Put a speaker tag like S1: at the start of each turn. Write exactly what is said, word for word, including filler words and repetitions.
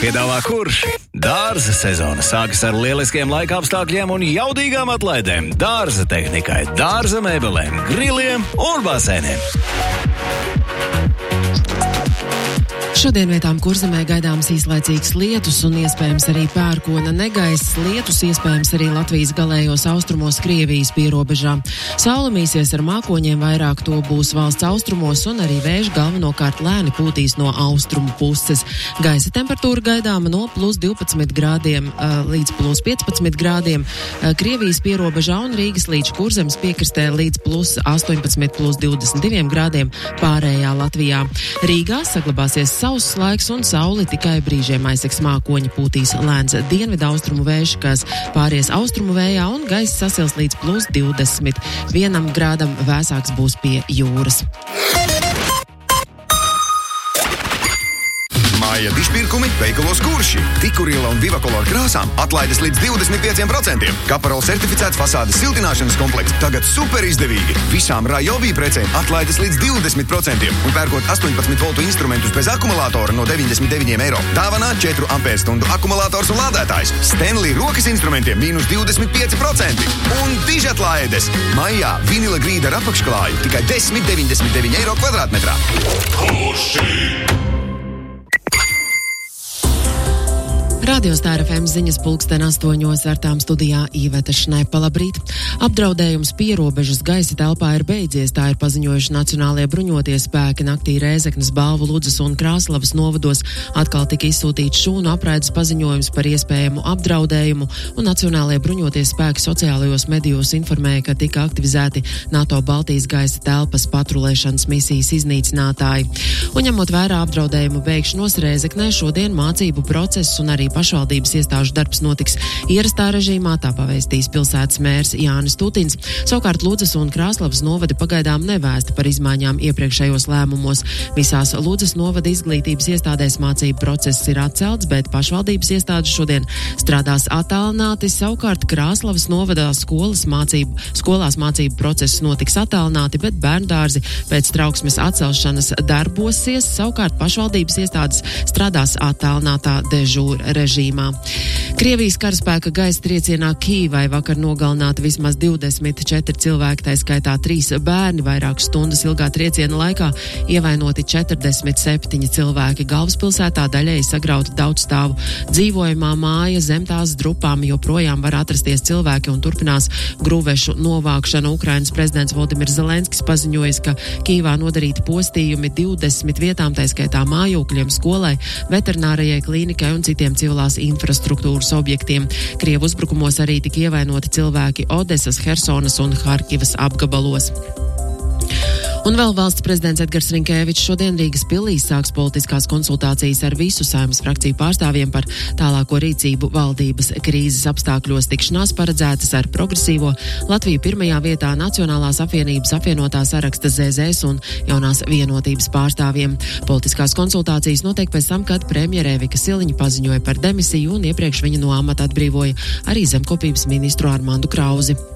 S1: piedāvā Kurš. Dārza sezona sākas ar lieliskiem laika apstākļiem un jaudīgām atlaidēm dārza tehnikai, dārza mēbelēm, griliem un basēniem.
S2: Šodien vietām Kurzemē gaidāms īslaicīgs lietus un iespējams arī pērkona negaiss. Lietus iespējams arī Latvijas galējos austrumos Krievijas pierobežā. Saule mīsies ar mākoņiem, vairāk to būs valsts austrumos un arī vējš galvenokārt lēni pūtīs no austrumu puses. Gaisa temperatūra gaidāma no plus divpadsmit grādiem uh, līdz plus piecpadsmit grādiem. Uh, Krievijas pierobežā un Rīgas līdz Kurzemes piekrastē līdz plus astoņpadsmit, plus divdesmit diviem grādiem pārējā Latvijā. Rīgā saglabāsies sauss laiks un sauli tikai brīžiem aizsegs mākoņi, pūtīs lēns dienvidu austrumu vējš, kas pāries austrumu vējā un gaiss sasils līdz plus divdesmit vienam grādam, vēsāks būs pie jūras.
S3: Māja dišpirkumi veikalos Kurši. Tikuriela un Vivakolor krāsām atlaides līdz divdesmit pieciem procentiem. Kaparol certificēts fasādes siltināšanas komplekts tagad super izdevīgi. Visām Rajovī precēm atlaides līdz divdesmit procentiem un pērkot astoņpadsmit voltu instrumentus bez akumulātora no deviņdesmit deviņiem eiro. Dāvanā četru ampērstundu akumulātors un lādētājs. Stanley rokas instrumentiem mīnus divdesmit pieci procenti. Un dižatlaides. Maijā vinila grīda ar apakšklāju tikai desmit deviņdesmit deviņi eiro kvadrātmetrā. Kurši!
S2: Radio Star F M ziņas pulksten astoņos, ar tām studijā Īveta Šnepa. Labrīt! Apdraudējums pierobežas gaisa telpā ir beidzies, tā ir paziņojuši Nacionālie bruņotie spēki. Naktī Rēzeknes, Balvu, Ludzas un Krāslavas novados atkal tika izsūtīts šūnu apraides paziņojums par iespējamu apdraudējumu, un Nacionālie bruņotie spēki sociālajos medijos informēja, ka tika aktivizēti NATO Baltijas gaisa telpas patrulēšanas misijas iznīcinātāji. Un ņemot vērā apdraudējumu beigšanos Rēzeknē, šodien mācību process un arī pašvaldības iestāžu darbs notiks ierastā režīmā, tā pavēstīs pilsētas mērs Jānis Tutins. Savukārt Ludzas un Krāslavas novadi pagaidām nevēsta par izmaiņām iepriekšējos lēmumos. Visās Ludzas novada izglītības iestādēs mācību process ir atcelts, bet pašvaldības iestādes šodien strādās attālināti. Savukārt Krāslavas novadā skolas mācību, skolās mācību process notiks attālināti, bet bērndārzi pēc trauksmes atcelšanas darbosies. Savukārt pašvaldības iestādes strādās attālinātā dežūra režīmā. Krievijas karaspēka gaisa triecienā Kīvai vakar nogalināti vismaz divdesmit četri cilvēki, tā skaitā trīs bērni. Vairākas stundas ilgā trieciena laikā ievainoti četrdesmit septiņi cilvēki. Galvaspilsētā daļēji sagrauta daudzstāvu dzīvojamā māja, zem tās drupām joprojām var atrasties cilvēki un turpinās grūvešu novākšanu. Ukrainas prezidents Volodimirs Zelenskis paziņojas, ka Kīvā nodarīti postījumi divdesmit vietām, tā skaitā mājokļiem, skolai, veterinārajai klīnikai un citiem civilās infrastruktūras objektiem. Krievu uzbrukumos arī tika ievainoti cilvēki Odesas, Hersonas un Harkivas apgabalos. Un vēl valsts prezidents Edgars Rinkēvičs šodien Rīgas pilī sāks politiskās konsultācijas ar visu Saeimas frakciju pārstāvjiem par tālāko rīcību valdības krīzes apstākļos. Tikšanās paredzētas ar progresīvo Latviju pirmajā vietā, Nacionālās apvienības apvienotā saraksta Z Z S un jaunās vienotības pārstāvjiem. Politiskās konsultācijas notiek pēc tam, kad premjere Evika Siliņa paziņoja par demisiju un iepriekš viņa no amata atbrīvoja arī zemkopības ministru Armandu Krauzi.